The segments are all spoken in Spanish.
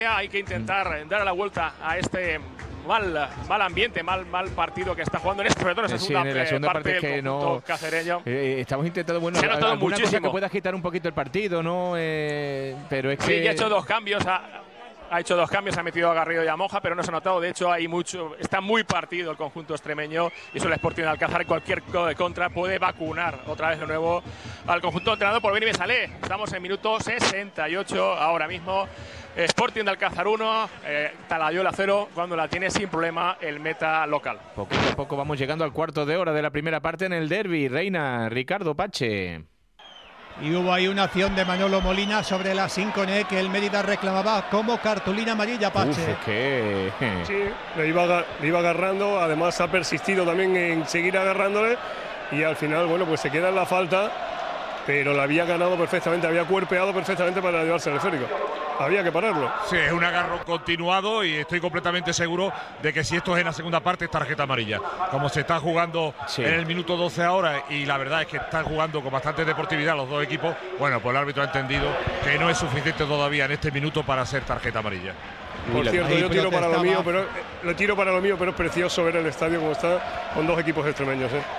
Hay que intentar dar la vuelta a este mal ambiente, mal partido que está jugando en este, sobre todo en la segunda parte que del no cacereño. Estamos intentando, se ha notado alguna muchísimo. cosa que pueda agitar un poquito el partido, ¿no? Pero es que... Sí, ya ha hecho dos cambios. Ha hecho dos cambios, ha metido a Garrido y a Monja, pero no se ha notado. De hecho, está muy partido el conjunto extremeño y eso el Sporting de Alcázar, cualquier contra puede vacunar otra vez de nuevo al conjunto entrenado por Beni Salé. Estamos en minuto 68 ahora mismo. Sporting de Alcázar 1, Talayuela 0, cuando la tiene sin problema el meta local. Poquito a poco vamos llegando al cuarto de hora de la primera parte en el derbi. Reina, Ricardo Pache. Y hubo ahí una acción de Manolo Molina sobre la Sincone que el Mérida reclamaba como cartulina amarilla, Pache. Uf, ¿qué? Sí, le iba agarrando, además ha persistido también en seguir agarrándole y al final, bueno, pues se queda en la falta, pero la había ganado perfectamente, había cuerpeado perfectamente para llevarse el esférico. Había que pararlo. Sí, es un agarro continuado y estoy completamente seguro de que si esto es en la segunda parte es tarjeta amarilla. Como se está jugando en el minuto 12 ahora y la verdad es que están jugando con bastante deportividad los dos equipos, bueno, pues el árbitro ha entendido que no es suficiente todavía en este minuto para ser tarjeta amarilla. Por cierto, yo tiro para lo mío, pero es precioso ver el estadio como está con dos equipos extremeños, ¿eh?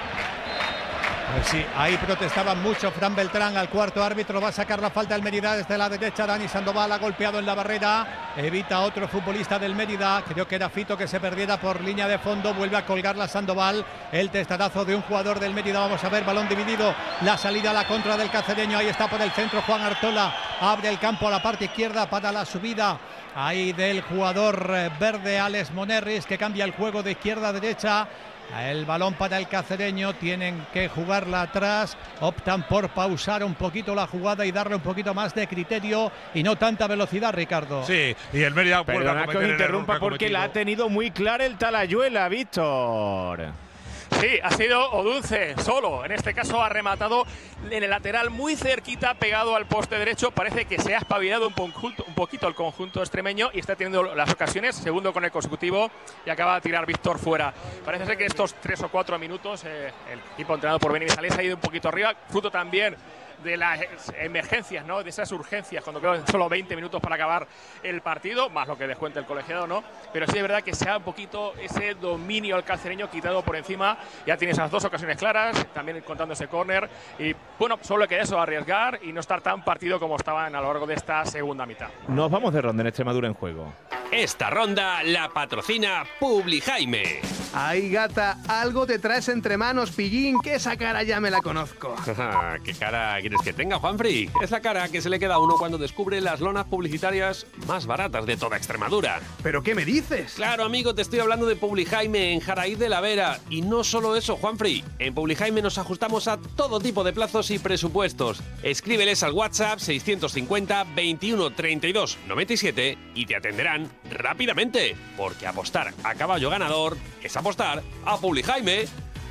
Pues sí, ahí protestaban mucho. Fran Beltrán al cuarto árbitro, va a sacar la falta del Mérida desde la derecha. Dani Sandoval ha golpeado en la barrera, evita otro futbolista del Mérida, creo que era Fito, que se perdiera por línea de fondo, vuelve a colgarla Sandoval, el testarazo de un jugador del Mérida. Vamos a ver, balón dividido, la salida a la contra del cacereño, ahí está por el centro Juan Artola, abre el campo a la parte izquierda para la subida ahí del jugador verde Alex Monerris, que cambia el juego de izquierda a derecha. El balón para el cacereño, tienen que jugarla atrás, optan por pausar un poquito la jugada y darle un poquito más de criterio y no tanta velocidad, Ricardo. Sí, y el Mérida vuelve a cometer que os el interrumpa error que ha porque la cometido. ha tenido muy clara el Talayuela, Víctor. Sí, ha sido Odunce solo. En este caso ha rematado en el lateral muy cerquita, pegado al poste derecho. Parece que se ha espabilado un poquito el conjunto extremeño y está teniendo las ocasiones, segundo con el consecutivo, y acaba de tirar Víctor fuera. Parece ser que estos 3 o 4 minutos el equipo entrenado por Beni Salé ha ido un poquito arriba, fruto también de las emergencias, ¿no? De esas urgencias, cuando quedan solo 20 minutos para acabar el partido, más lo que descuenta el colegiado, ¿no? Pero sí es verdad que se ha un poquito ese dominio al cacereño quitado por encima. Ya tiene esas dos ocasiones claras, también contando ese córner. Y bueno, solo queda eso, arriesgar y no estar tan partido como estaban a lo largo de esta segunda mitad. Nos vamos de ronda en Extremadura en juego. Esta ronda la patrocina Publijaime. Ay, gata, algo te traes entre manos, pillín, que esa cara ya me la conozco. ¿Qué cara quieres que tenga, Juanfri? Es la cara que se le queda a uno cuando descubre las lonas publicitarias más baratas de toda Extremadura. ¿Pero qué me dices? Claro, amigo, te estoy hablando de Publijaime en Jaraíz de la Vera. Y no solo eso, Juanfri. En Publijaime nos ajustamos a todo tipo de plazos y presupuestos. Escríbeles al WhatsApp 650 21 32 97 y te atenderán rápidamente. Porque apostar a caballo ganador es apostar a Publijaime.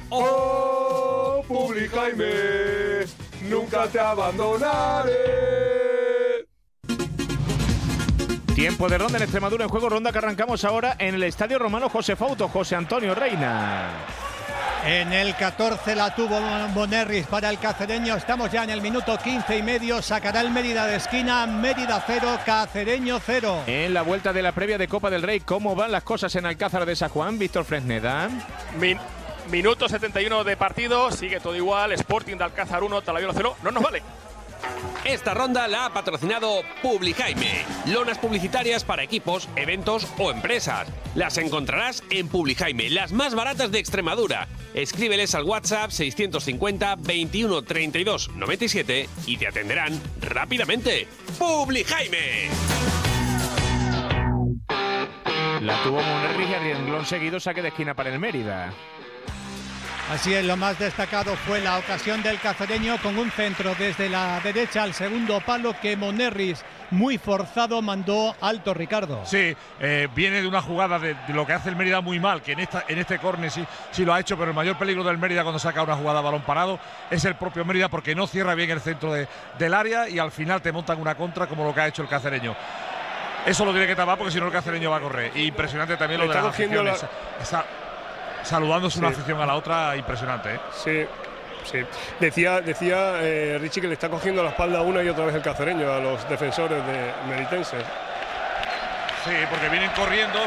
¡Oh, Publijaime! ¡Nunca te abandonaré! Tiempo de ronda en Extremadura en juego, ronda que arrancamos ahora en el Estadio Romano José Fauto, José Antonio Reina. En el 14 la tuvo Monerris para el cacereño. Estamos ya en el minuto 15 y medio. Sacará el Mérida de esquina. Mérida 0, Cacereño 0. En la vuelta de la previa de Copa del Rey, ¿cómo van las cosas en Alcázar de San Juan? Víctor Fresneda. Minuto 71 de partido. Sigue todo igual. Sporting de Alcázar 1, Talayuela 0. No nos vale. Esta ronda la ha patrocinado Publijaime. Lonas publicitarias para equipos, eventos o empresas. Las encontrarás en Publijaime, las más baratas de Extremadura. Escríbeles al WhatsApp 650 21 32 97 y te atenderán rápidamente. ¡Publijaime! La tuvo Monerris y a renglón seguido saque de esquina para el Mérida. Así es, lo más destacado fue la ocasión del cacereño con un centro desde la derecha al segundo palo que Monerris, muy forzado, mandó alto, Ricardo. Sí, viene de una jugada de lo que hace el Mérida muy mal, que en este córner sí lo ha hecho, pero el mayor peligro del Mérida cuando saca una jugada a balón parado es el propio Mérida, porque no cierra bien el centro del área y al final te montan una contra como lo que ha hecho el cacereño. Eso lo tiene que tapar porque si no el cacereño va a correr. Impresionante también lo de las aficiones. Saludándose una afición a la otra, impresionante, ¿eh? Sí, sí. Decía Richie que le está cogiendo la espalda una y otra vez el cacereño a los defensores meritenses. Sí, porque vienen corriendo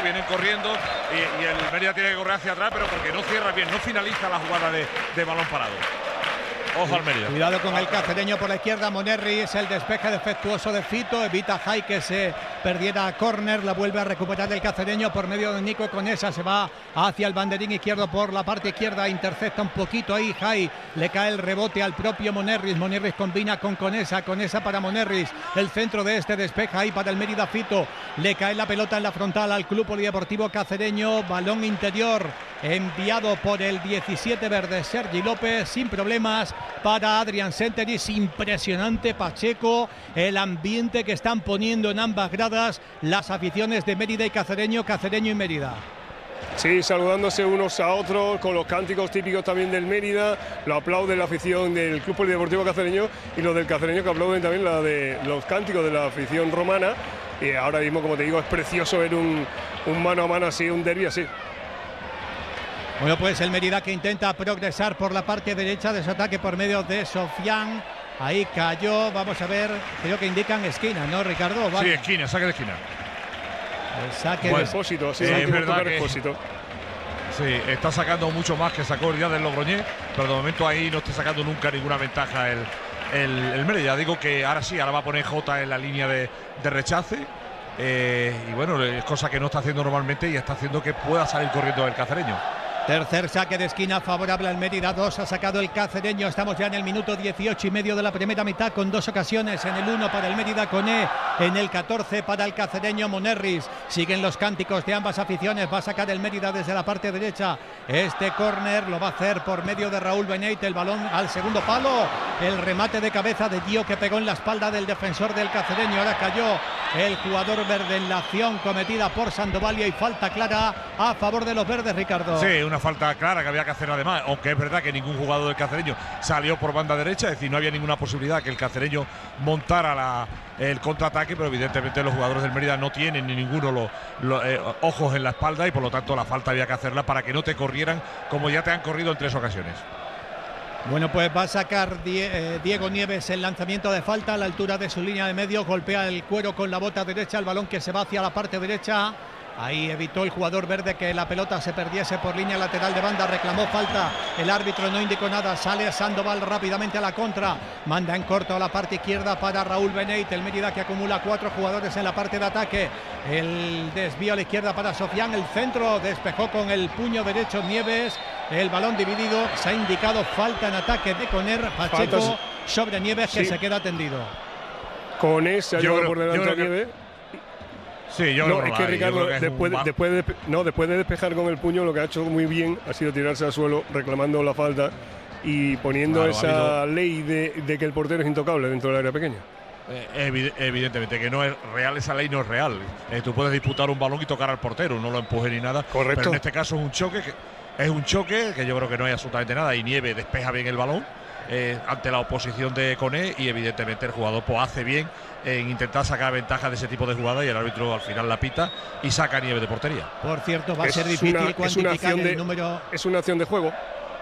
y el Mérida tiene que correr hacia atrás, pero porque no cierra bien, no finaliza la jugada de balón parado. Ojo al Mérida. Cuidado con el cacereño por la izquierda. Monerris, el despeje defectuoso de Fito. Evita Jai que se perdiera a córner. La vuelve a recuperar el cacereño por medio de Nico Conesa. Se va hacia el banderín izquierdo por la parte izquierda. Intercepta un poquito ahí Jai. Le cae el rebote al propio Monerris. Monerris combina con Conesa. Conesa para Monerris. El centro de este despeja ahí para el Mérida Fito. Le cae la pelota en la frontal al Club Polideportivo Cacereño. Balón interior enviado por el 17 verde Sergi López sin problemas para Adrián Senteris. Impresionante, Pacheco, el ambiente que están poniendo en ambas gradas las aficiones de Mérida y Cacereño y Mérida. Sí, saludándose unos a otros con los cánticos típicos también del Mérida. Lo aplaude la afición del Club Polideportivo Cacereño y los del Cacereño que aplauden también la de los cánticos de la afición romana. Y ahora mismo, como te digo, es precioso ver un mano a mano así, un derbi así. Bueno, pues el Mérida que intenta progresar por la parte derecha de su ataque por medio de Sofian. Ahí cayó, vamos a ver, creo que indican esquina, ¿no, Ricardo? Vale. Sí, esquina, saque de esquina. El saque de Expósito, sí, es verdad que sí, está sacando mucho más que sacó el día del Logroñés, pero de momento ahí no está sacando nunca ninguna ventaja el Mérida. Digo que ahora sí, ahora va a poner Jota en la línea de rechace. Y bueno, es cosa que no está haciendo normalmente y está haciendo que pueda salir corriendo el cacereño. Tercer saque de esquina favorable al Mérida, 2 ha sacado el cacereño. Estamos ya en el minuto 18,5 de la primera mitad con 2 ocasiones. En el 1 para el Mérida, Coné. En el 14 para el cacereño, Monerris. Siguen los cánticos de ambas aficiones. Va a sacar el Mérida desde la parte derecha. Este córner lo va a hacer por medio de Raúl Beneit. El balón al segundo palo. El remate de cabeza de Gio que pegó en la espalda del defensor del cacereño. Ahora cayó el jugador verde en la acción cometida por Sandoval y hay falta clara a favor de los verdes, Ricardo. Sí, una falta clara que había que hacer además, aunque es verdad que ningún jugador del cacereño salió por banda derecha, es decir, no había ninguna posibilidad que el cacereño montara el contraataque, pero evidentemente los jugadores del Mérida no tienen ni ninguno los ojos en la espalda y por lo tanto la falta había que hacerla para que no te corrieran como ya te han corrido en 3 ocasiones. Bueno, pues va a sacar Diego Nieves el lanzamiento de falta a la altura de su línea de medio, golpea el cuero con la bota derecha, el balón que se va hacia la parte derecha. Ahí evitó el jugador verde que la pelota se perdiese por línea lateral de banda, reclamó falta, el árbitro no indicó nada, sale Sandoval rápidamente a la contra, manda en corto a la parte izquierda para Raúl Beneit, el Mérida que acumula 4 jugadores en la parte de ataque, el desvío a la izquierda para Sofian, el centro despejó con el puño derecho Nieves, el balón dividido, se ha indicado falta en ataque de Conner, Pacheco sobre Nieves que se queda tendido. Conner se ha llevado por delante a Nieves. Sí, yo no, creo es que Ricardo, después de despejar con el puño, lo que ha hecho muy bien ha sido tirarse al suelo reclamando la falta y poniendo esa ley de que el portero es intocable dentro del área pequeña. Evidentemente que no es real, esa ley no es real. Tú puedes disputar un balón y tocar al portero, no lo empujes ni nada. Correcto. Pero en este caso es un choque que yo creo que no hay absolutamente nada y Nieves despeja bien el balón ante la oposición de Coné y evidentemente el jugador pues hace bien en intentar sacar ventaja de ese tipo de jugada y el árbitro al final la pita y saca a Nieves de portería. Por cierto, va a ser difícil cuantificar el número. Es una acción de juego.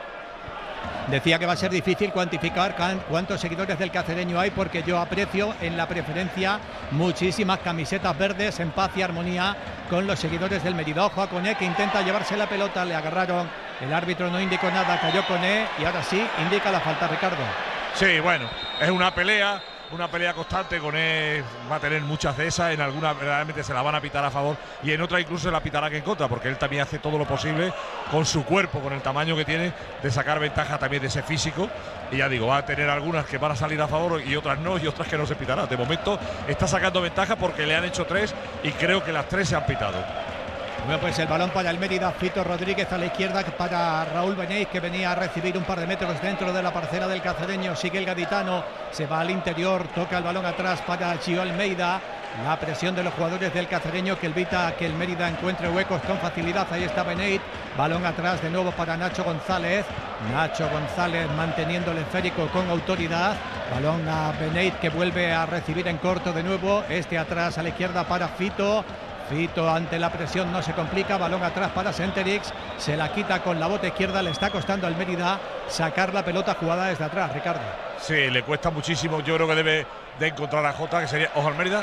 Decía que va a ser difícil cuantificar cuántos seguidores del cacereño hay porque yo aprecio en la preferencia muchísimas camisetas verdes en paz y armonía con los seguidores del Mérida. Ojo a Coné que intenta llevarse la pelota, le agarraron, el árbitro no indicó nada, cayó Coné y ahora sí indica la falta, Ricardo. Sí, bueno, es una pelea constante, Coné va a tener muchas de esas, en algunas verdaderamente se la van a pitar a favor y en otras incluso se la pitará que en contra, porque él también hace todo lo posible con su cuerpo, con el tamaño que tiene, de sacar ventaja también de ese físico y ya digo, va a tener algunas que van a salir a favor y otras no, y otras que no se pitará. De momento está sacando ventaja porque le han hecho 3 y creo que las 3 se han pitado. Bueno, pues el balón para el Mérida, Fito Rodríguez a la izquierda para Raúl Beneit que venía a recibir un par de metros dentro de la parcela del cacereño, sigue el gaditano, se va al interior, toca el balón atrás para Gio Almeida, la presión de los jugadores del cacereño que evita que el Mérida encuentre huecos con facilidad, ahí está Beneit, balón atrás de nuevo para Nacho González manteniendo el esférico con autoridad, balón a Beneit que vuelve a recibir en corto de nuevo, atrás a la izquierda para Fito ante la presión no se complica, balón atrás para Senterix, se la quita con la bota izquierda, le está costando al Mérida sacar la pelota jugada desde atrás, Ricardo. Sí, le cuesta muchísimo, yo creo que debe de encontrar a Jota, que sería, ojo al Mérida,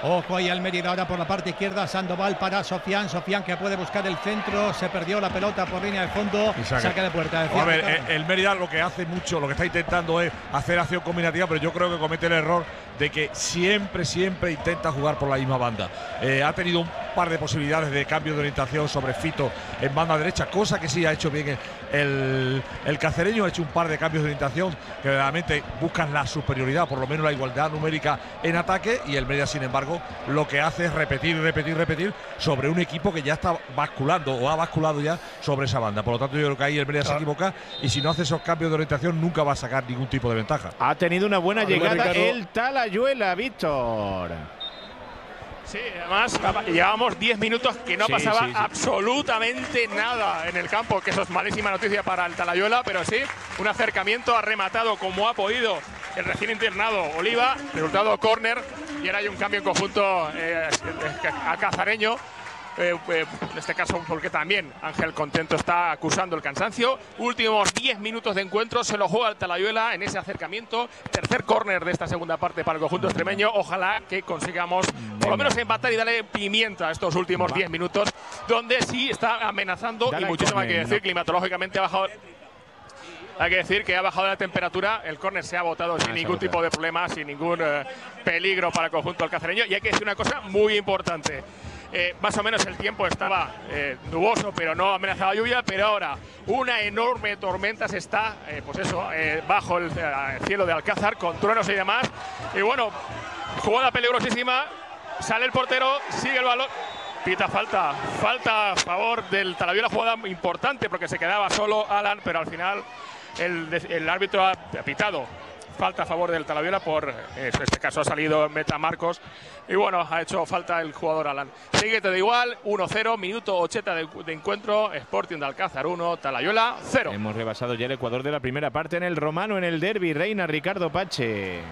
Ojo ahí al Mérida ahora por la parte izquierda. Sandoval para Sofian. Sofian que puede buscar el centro. Se perdió la pelota por línea de fondo. Saca de puerta. A ver, el Mérida lo que hace mucho, lo que está intentando es hacer acción combinativa, pero yo creo que comete el error de que siempre intenta jugar por la misma banda. Ha tenido un par de posibilidades de cambio de orientación sobre Fito en banda derecha, cosa que sí ha hecho bien el cacereño. Ha hecho un par de cambios de orientación que realmente buscan la superioridad, por lo menos la igualdad numérica en ataque, y el Mérida, sin embargo, lo que hace es repetir sobre un equipo que ya está basculando o ha basculado ya sobre esa banda. Por lo tanto, yo creo que ahí el Mérida se equivoca, y si no hace esos cambios de orientación nunca va a sacar ningún tipo de ventaja. Ha tenido una buena llegada Ricardo, el Talayuela, Víctor. Sí, además llevábamos 10 minutos que no pasaba absolutamente nada en el campo, que eso es malísima noticia para el Talayuela, pero sí, un acercamiento, ha rematado como ha podido el recién internado Oliva, resultado córner, y ahora hay un cambio en conjunto a cazareño. En este caso porque también Ángel Contento está acusando el cansancio. Últimos 10 minutos de encuentro, se lo juega el Talayuela en ese acercamiento. Tercer córner de esta segunda parte para el conjunto extremeño. Ojalá que consigamos por lo menos empatar y darle pimienta a estos últimos 10 minutos, donde sí está amenazando. Dale, y muchísimo hay que decir, climatológicamente ha bajado. Hay que decir que ha bajado la temperatura, el córner se ha botado sin ningún tipo de problema, sin ningún peligro para el conjunto alcacereño. Y hay que decir una cosa muy importante. Más o menos el tiempo estaba nuboso, pero no amenazaba lluvia, pero ahora una enorme tormenta se está, bajo el cielo de Alcázar, con truenos y demás. Y bueno, jugada peligrosísima, sale el portero, sigue el balón. Pita falta a favor del Talayuela, jugada importante porque se quedaba solo Alan, pero al final el árbitro ha pitado falta a favor del Talayuela en este caso ha salido Meta Marcos y bueno, ha hecho falta el jugador Alan. Sigue todo igual, 1-0, minuto 80 de encuentro, Sporting de Alcázar 1, Talayuela 0. Hemos rebasado ya el Ecuador de la primera parte en el Romano, en el derbi. Reina Ricardo Pache.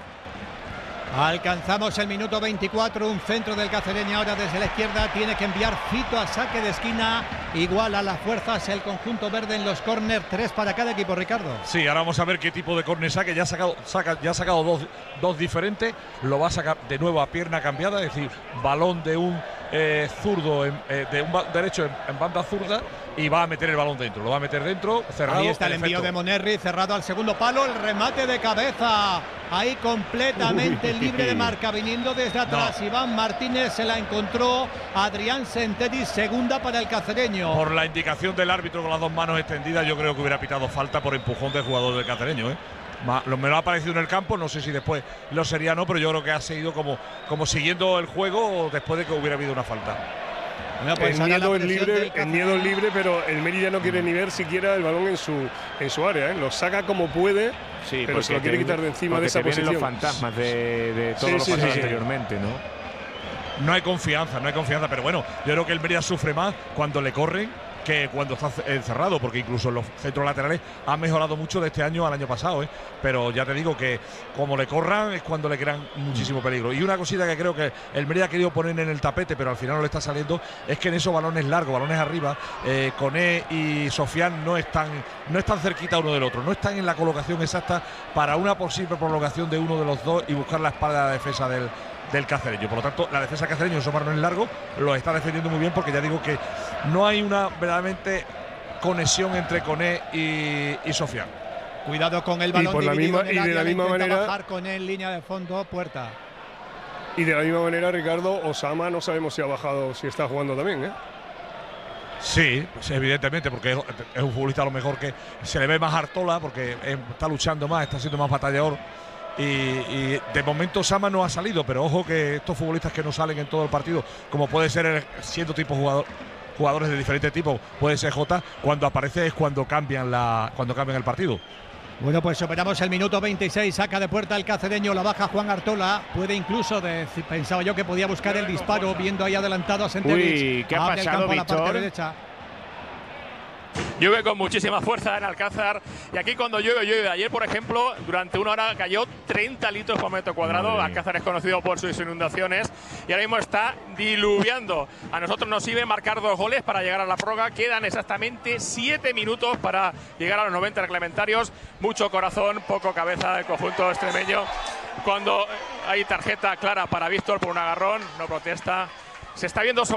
Alcanzamos el minuto 24, un centro del cacereño ahora desde la izquierda, tiene que enviar Fito a saque de esquina, igual a las fuerzas el conjunto verde en los córner, 3 para cada equipo, Ricardo. Sí, ahora vamos a ver qué tipo de córner saque, ya ha sacado dos diferentes, lo va a sacar de nuevo a pierna cambiada, es decir, balón de un zurdo, de un derecho en banda zurda, y va a meter el balón dentro, lo va a meter dentro, cerrado. Ahí está el envío de Monerri, cerrado al segundo palo, el remate de cabeza, ahí completamente libre de marca, viniendo desde atrás. Iván Martínez se la encontró, Adrián Senteri, segunda para el cacereño. Por la indicación del árbitro con las dos manos extendidas, yo creo que hubiera pitado falta por empujón del jugador del cacereño, me lo ha parecido en el campo, no sé si después lo sería o no, pero yo creo que ha seguido como siguiendo el juego después de que hubiera habido una falta. Bueno, pues el miedo es libre, pero el Mérida no quiere ni ver siquiera el balón en su área, Lo saca como puede, sí, pero se lo quiere quitar de encima de esa posición. Los fantasmas de todo lo pasado anteriormente, ¿no? No hay confianza, pero bueno, yo creo que el Mérida sufre más cuando le corren que cuando está encerrado, porque incluso los centros laterales han mejorado mucho de este año al año pasado, pero ya te digo que como le corran es cuando le crean muchísimo peligro. Y una cosita que creo que el Mérida ha querido poner en el tapete, pero al final no le está saliendo, es que en esos balones largos, balones arriba, Koné y Sofian no están cerquita uno del otro, no están en la colocación exacta para una posible prolongación de uno de los dos y buscar la espalda de la defensa del cacereño. Por lo tanto, la defensa cacereño en esos balones largos lo está defendiendo muy bien, porque ya digo que no hay una verdaderamente conexión entre Koné y Sofian. Cuidado con el balón dividido en el área, de la misma manera bajar con él, línea de fondo, puerta. Y de la misma manera, Ricardo, Osama no sabemos si ha bajado, si está jugando también, Sí, pues evidentemente, porque es un futbolista a lo mejor que se le ve más hartola, porque está luchando más, está siendo más batallador. Y de momento Sama no ha salido, pero ojo que estos futbolistas que no salen en todo el partido, como puede ser siendo tipo jugadores de diferentes tipos, puede ser Jota, cuando aparece es cuando cambian el partido. Bueno, pues superamos el minuto 26, saca de puerta el cacereño, la baja Juan Artola, puede incluso, pensaba yo que podía buscar el disparo, viendo ahí adelantado a Senterich. Uy, ¿qué ha pasado, Víctor? Llueve con muchísima fuerza en Alcázar, y aquí cuando llueve. Ayer, por ejemplo, durante una hora cayó 30 litros por metro cuadrado. Alcázar es conocido por sus inundaciones y ahora mismo está diluviando. A nosotros nos sirve marcar 2 goles para llegar a la prórroga. Quedan exactamente 7 minutos para llegar a los 90 reglamentarios. Mucho corazón, poco cabeza del conjunto extremeño. cuando hay tarjeta clara para Víctor por un agarrón, no protesta. Se está viendo